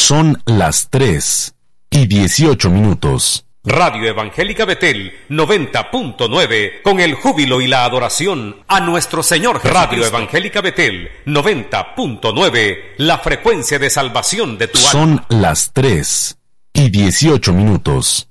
Son las 3:18. Radio Evangélica Betel 90.9, con el júbilo y la adoración a nuestro Señor Jesucristo. Radio Evangélica Betel 90.9, la frecuencia de salvación de tu alma. Son las 3:18.